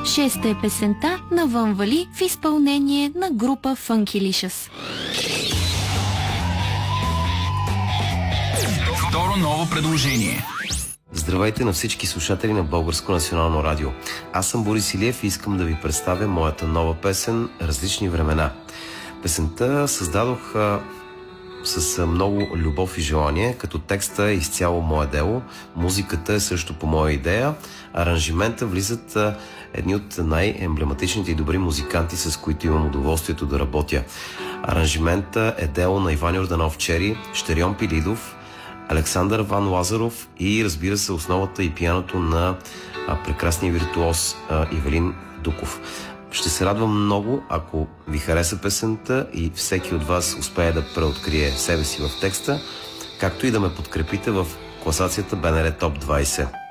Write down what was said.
Шеста е песента Навън вали в изпълнение на група Funkylicious. Второ ново предложение. Здравейте на всички слушатели на Българско национално радио. Аз съм Борис Илиев и искам да ви представя моята нова песен "Различни времена". Песента създадох с много любов и желание, като текста е изцяло мое дело, музиката е също по моя идея, аранжимента влизат едни от най-емблематичните и добри музиканти, с които имам удоволствието да работя. Аранжимента е дело на Иван Йорданов Чери, Щерьон Пилидов, Александър Ван Лазаров и, разбира се, основата и пианото на прекрасния виртуоз Ивелин Дуков. Ще се радвам много, ако ви хареса песента и всеки от вас успее да преоткрие себе си в текста, както и да ме подкрепите в класацията БНР Топ 20.